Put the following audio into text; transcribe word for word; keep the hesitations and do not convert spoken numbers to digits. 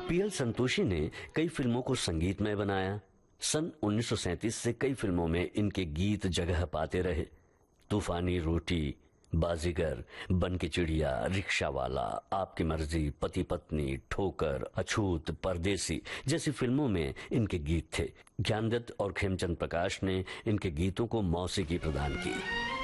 P L Santoshi ने कई फिल्मों को संगीतमय बनाया। सन उन्नीस सौ सैंतीस से कई फिल्मों में इनके गीत जगह पाते रहे। तूफानी रोटी, बाजीगर, बन की चिड़िया, रिक्शा वाला, आपकी मर्जी, पति पत्नी, ठोकर, अछूत, परदेसी जैसी फिल्मों में इनके गीत थे। ज्ञानदत्त और खेमचंद प्रकाश ने इनके गीतों को मौसीकी प्रदान की।